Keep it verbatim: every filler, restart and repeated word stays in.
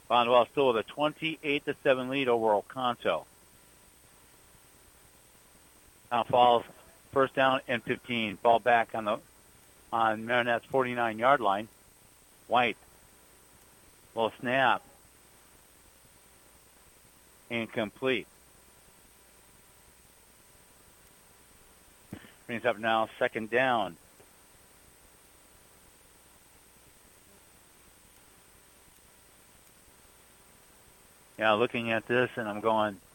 Bondwell still with a twenty-eight to seven lead over Oconto. Now Falls first down and fifteen. Ball back on the on Marinette's forty-nine yard line. White will snap. Incomplete. Brings up now second down. Yeah, looking at this and I'm going,